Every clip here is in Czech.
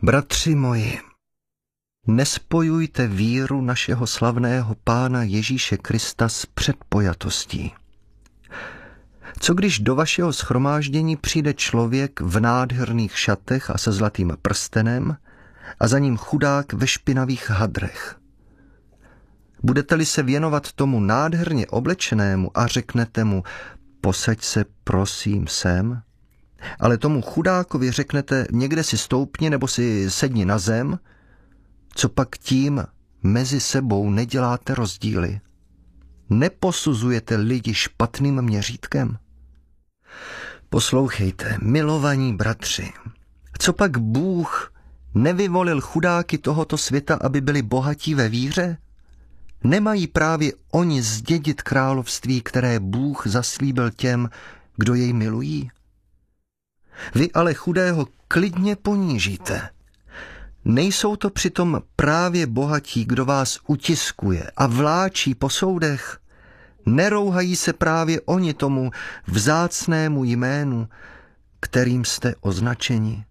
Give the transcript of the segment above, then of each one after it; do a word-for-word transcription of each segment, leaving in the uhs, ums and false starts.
Bratři moji, nespojujte víru našeho slavného Pána Ježíše Krista s předpojatostí. Co když do vašeho shromáždění přijde člověk v nádherných šatech a se zlatým prstenem a za ním chudák ve špinavých hadrech? Budete-li se věnovat tomu nádherně oblečenému a řeknete mu, posaď se prosím sem, ale tomu chudákovi řeknete, někde si stoupni nebo si sedni na zem, co pak tím mezi sebou neděláte rozdíly? Neposuzujete lidi špatným měřítkem? Poslouchejte, milovaní bratři, co pak Bůh nevyvolil chudáky tohoto světa, aby byli bohatí ve víře? Nemají právě oni zdědit království, které Bůh zaslíbil těm, kdo jej milují? Vy ale chudého klidně ponížíte. Nejsou to přitom právě bohatí, kdo vás utiskuje a vláčí po soudech? Nerouhají se právě oni tomu vzácnému jménu, kterým jste označeni?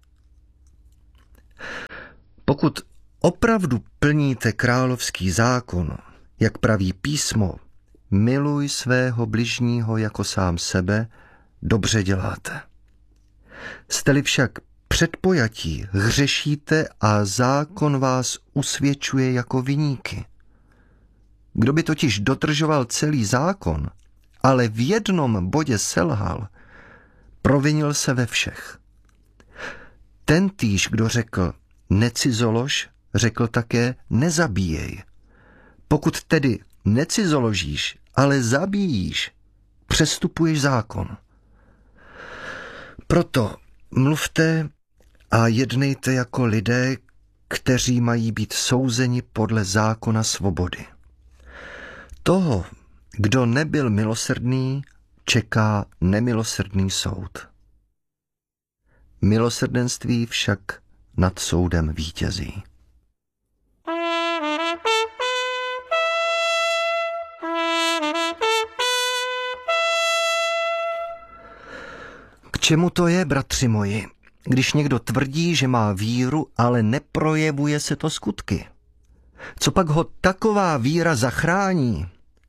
Pokud opravdu plníte královský zákon, jak praví písmo, miluj svého bližního jako sám sebe, dobře děláte. Jste-li však předpojatí, hřešíte a zákon vás usvědčuje jako viníky. Kdo by totiž dodržoval celý zákon, ale v jednom bodě selhal, provinil se ve všech. Tentýž, kdo řekl necizolož, řekl také nezabíjej. Pokud tedy necizoložíš, ale zabíjíš, přestupuješ zákon. Proto mluvte a jednejte jako lidé, kteří mají být souzeni podle zákona svobody. Toho, kdo nebyl milosrdný, čeká nemilosrdný soud. Milosrdenství však nad soudem vítězí. K čemu to je, bratři moji, když někdo tvrdí, že má víru, ale neprojevuje se to skutky? Co pak ho taková víra zachrání?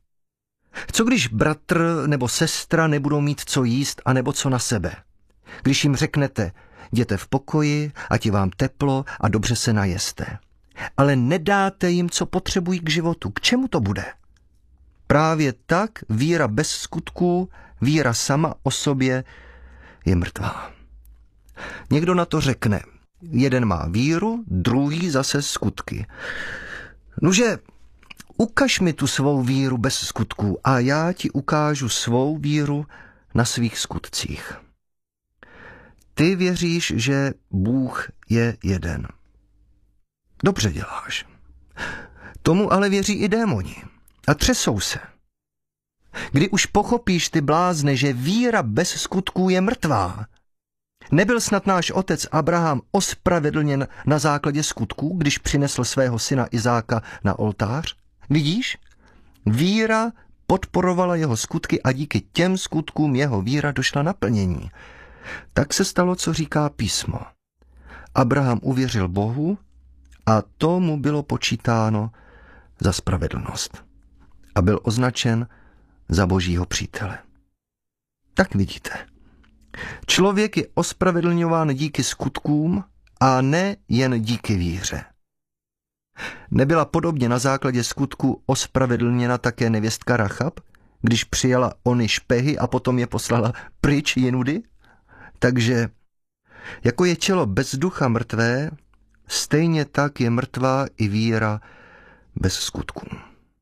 Co když bratr nebo sestra nebudou mít co jíst a nebo co na sebe? Když jim řeknete, jděte v pokoji, ať je vám teplo a dobře se najeste. Ale nedáte jim, co potřebují k životu. K čemu to bude? Právě tak víra bez skutků, víra sama o sobě je mrtvá. Někdo na to řekne, jeden má víru, druhý zase skutky. Nože, ukaž mi tu svou víru bez skutků a já ti ukážu svou víru na svých skutcích. Ty věříš, že Bůh je jeden. Dobře děláš. Tomu ale věří i démoni a třesou se. Kdy už pochopíš, ty blázne, že víra bez skutků je mrtvá? Nebyl snad náš otec Abraham ospravedlněn na základě skutků, když přinesl svého syna Izáka na oltář? Vidíš? Víra podporovala jeho skutky a díky těm skutkům jeho víra došla naplnění. Tak se stalo, co říká písmo. Abraham uvěřil Bohu a to mu bylo počítáno za spravedlnost. A byl označen za Božího přítele. Tak vidíte. Člověk je ospravedlňován díky skutkům a ne jen díky víře. Nebyla podobně na základě skutku ospravedlněna také nevěstka Rachab, když přijala ony špehy a potom je poslala pryč jinudy? Takže jako je tělo bez ducha mrtvé, stejně tak je mrtvá i víra bez skutků.